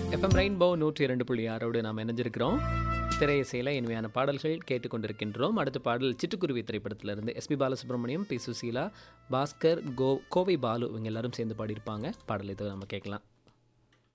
FM rainbow 102.6 நாம் இணைஞ்சிருக்கிறோம். திரையிசையில் இனிமையான பாடல்கள் கேட்டுக்கொண்டிருக்கின்றோம். அடுத்த பாடல் சிட்டுக்குருவி திரைப்படத்திலிருந்து எஸ்பி பாலசுப்ரமணியம், பி சுசீலா, பாஸ்கர், கோவை பாலு இவங்க எல்லாரும் சேர்ந்து பாடியிருப்பாங்க. பாடல் இதை நம்ம கேட்கலாம்.